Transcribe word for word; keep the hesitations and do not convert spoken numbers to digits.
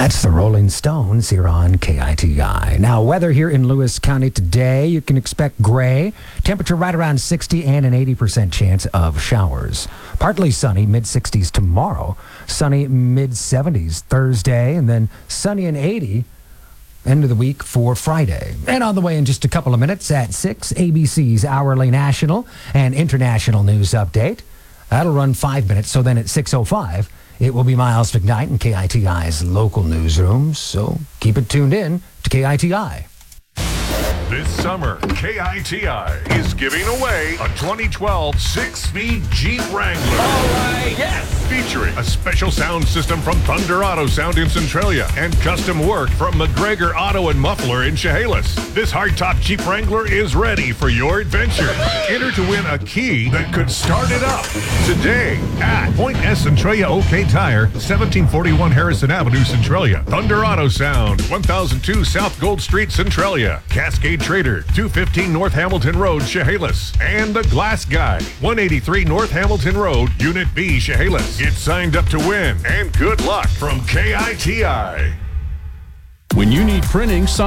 That's the Rolling Stones here on K I T I. Now, weather here in Lewis County today, you can expect gray, temperature right around sixty and an eighty percent chance of showers. Partly sunny, mid sixties tomorrow, sunny mid seventies Thursday, and then sunny and eighty end of the week for Friday. And on the way in just a couple of minutes at six, A B C's hourly national and international news update. That'll run five minutes, so then at six oh five, it will be Miles McKnight in K I T I's local newsroom, so keep it tuned in to K I T I. This summer, K I T I is giving away a twenty twelve six-speed Jeep Wrangler. All right, yes! Featuring a special sound system from Thunder Auto Sound in Centralia and custom work from McGregor Auto and Muffler in Chehalis. This hardtop Jeep Wrangler is ready for your adventure. Enter to win a key that could start it up today at Point S Centralia OK Tire, seventeen forty-one Harrison Avenue, Centralia. Thunder Auto Sound, one thousand two South Gold Street, Centralia. Cascade Trader, two fifteen North Hamilton Road, Chehalis. And The Glass Guy, one eighty-three North Hamilton Road, Unit B, Chehalis. Get signed up to win, and good luck from K I T I. When you need printing,